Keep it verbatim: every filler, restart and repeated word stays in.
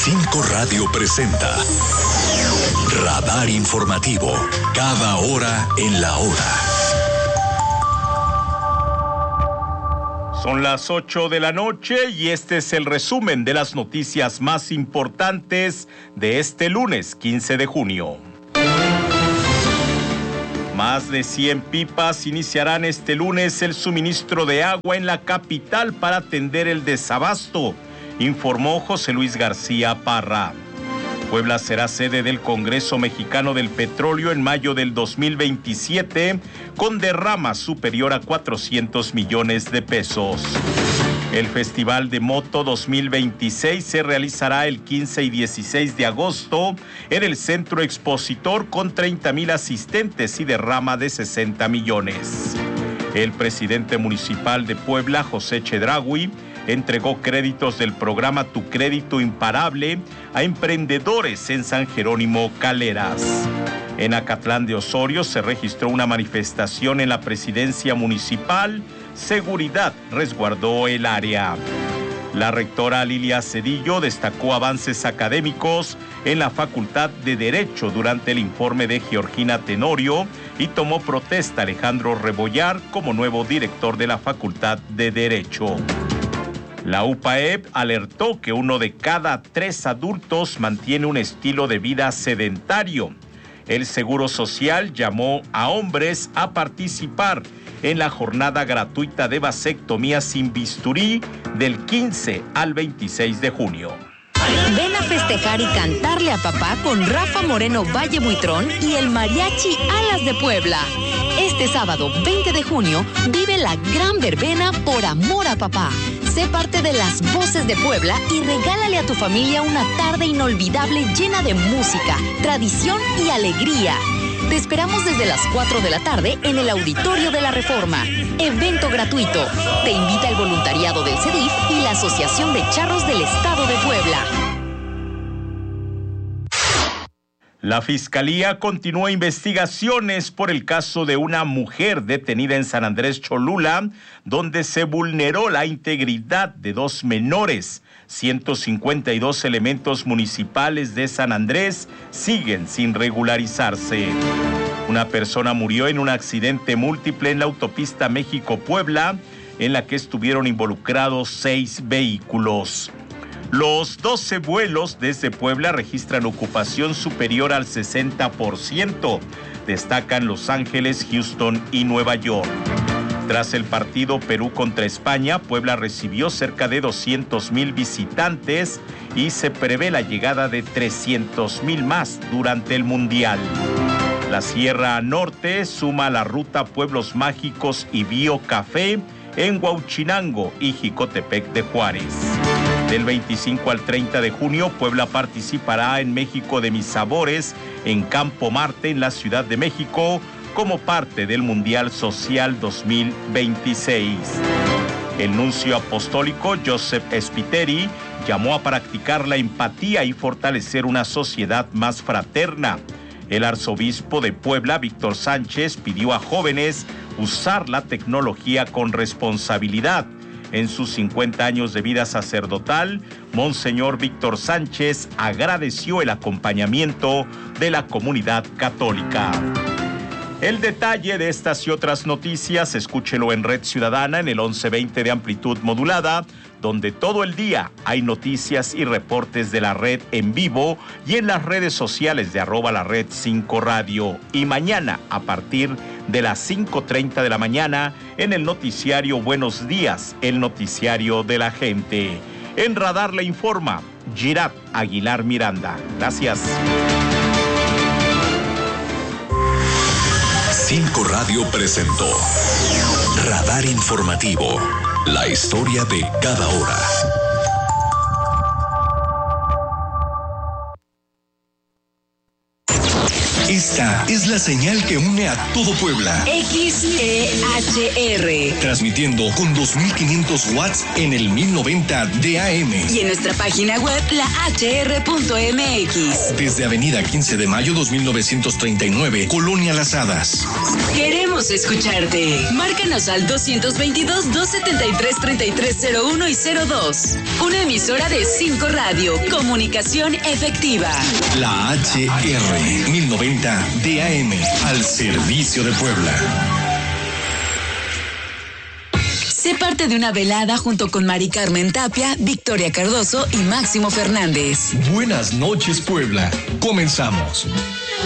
cinco Radio presenta Radar Informativo, cada hora en la hora. Son las ocho de la noche y este es el resumen de las noticias más importantes de este lunes quince de junio. Más de cien pipas iniciarán este lunes el suministro de agua en la capital para atender el desabasto, informó José Luis García Parra. Puebla será sede del Congreso Mexicano del Petróleo en mayo del dos mil veintisiete, con derrama superior a cuatrocientos millones de pesos. El Festival de Moto dos mil veintiséis se realizará el quince y dieciséis de agosto en el Centro Expositor con treinta mil asistentes y derrama de sesenta millones. El presidente municipal de Puebla, José Chedraui, entregó créditos del programa Tu Crédito Imparable a emprendedores en San Jerónimo Caleras. En Acatlán de Osorio se registró una manifestación en la presidencia municipal. Seguridad resguardó el área. La rectora Lilia Cedillo destacó avances académicos en la Facultad de Derecho durante el informe de Georgina Tenorio y tomó protesta Alejandro Rebollar como nuevo director de la Facultad de Derecho. La U P A E P alertó que uno de cada tres adultos mantiene un estilo de vida sedentario. El Seguro Social llamó a hombres a participar en la jornada gratuita de vasectomía sin bisturí del quince al veintiséis de junio. Ven a festejar y cantarle a papá con Rafa Moreno Valle Buitrón y el Mariachi Alas de Puebla. Este sábado veinte de junio vive la gran verbena por amor a papá. Sé parte de las voces de Puebla y regálale a tu familia una tarde inolvidable llena de música, tradición y alegría. Te esperamos desde las cuatro de la tarde en el Auditorio de la Reforma. Evento gratuito. Te invita el voluntariado del C E D I F y la Asociación de Charros del Estado de Puebla. La Fiscalía continúa investigaciones por el caso de una mujer detenida en San Andrés Cholula, donde se vulneró la integridad de dos menores. ciento cincuenta y dos elementos municipales de San Andrés siguen sin regularizarse. Una persona murió en un accidente múltiple en la autopista México-Puebla, en la que estuvieron involucrados seis vehículos. Los doce vuelos desde Puebla registran ocupación superior al sesenta por ciento. Destacan Los Ángeles, Houston y Nueva York. Tras el partido Perú contra España, Puebla recibió cerca de doscientos mil visitantes y se prevé la llegada de trescientos mil más durante el Mundial. La Sierra Norte suma la ruta Pueblos Mágicos y Bio Café en Huauchinango y Jicotepec de Juárez. Del veinticinco al treinta de junio, Puebla participará en México de Mis Sabores en Campo Marte en la Ciudad de México como parte del Mundial Social dos mil veintiséis. El nuncio apostólico Joseph Spiteri llamó a practicar la empatía y fortalecer una sociedad más fraterna. El arzobispo de Puebla, Víctor Sánchez, pidió a jóvenes usar la tecnología con responsabilidad. En sus cincuenta años de vida sacerdotal, Monseñor Víctor Sánchez agradeció el acompañamiento de la comunidad católica. El detalle de estas y otras noticias, escúchelo en Red Ciudadana en el once veinte de amplitud modulada, donde todo el día hay noticias y reportes de la red en vivo y en las redes sociales de arroba la red cinco radio. Y mañana, a partir de las cinco treinta de la mañana, en el noticiario Buenos Días, el noticiario de la gente. En Radar le informa Girat Aguilar Miranda. Gracias. cinco Radio presentó Radar Informativo, la historia de cada hora. Esta es la señal que une a todo Puebla. X E H R. Transmitiendo con dos mil quinientos watts en el mil noventa de A M. Y en nuestra página web, la h r punto m x. Desde Avenida quince de mayo dos mil novecientos treinta y nueve, Colonia Las Hadas. Queremos escucharte. Márcanos al dos veintidós, doscientos setenta y tres, treinta y tres cero uno y cero dos. Una emisora de cinco Radio. Comunicación efectiva. La H R mil noventa de A M. Al servicio de Puebla. Sé parte de una velada junto con Mari Carmen Tapia, Victoria Cardoso y Máximo Fernández. Buenas noches, Puebla. Comenzamos.